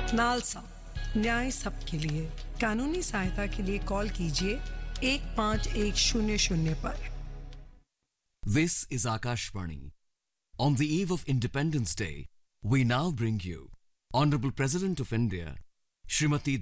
NALSA, न्याय सबके लिए। कानूनी सहायता के लिए कॉल कीजिए 1510 पर। This is Akashvani. On the eve of Independence Day, we now bring you Honorable President of India, Srimati